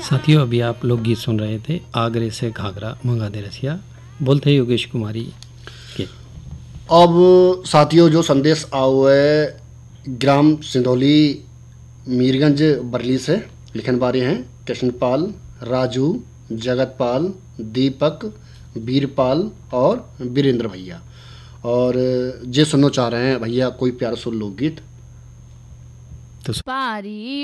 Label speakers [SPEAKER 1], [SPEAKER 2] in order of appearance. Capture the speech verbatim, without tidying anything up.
[SPEAKER 1] साथियों, अभी आप लोकगीत सुन रहे थे आगरे से घाघरा मंगा दे रसिया, बोलते योगेश कुमारी के।
[SPEAKER 2] अब साथियों जो संदेश आओ है ग्राम सिंधौली मीरगंज बरली से लिखन बारे हैं कृष्णपाल, राजू, जगतपाल, दीपक, वीरपाल और वीरेंद्र भैया। और जे सुनना चाह रहे हैं भैया कोई प्यारा सुन लोकगीत
[SPEAKER 1] तो
[SPEAKER 3] पारी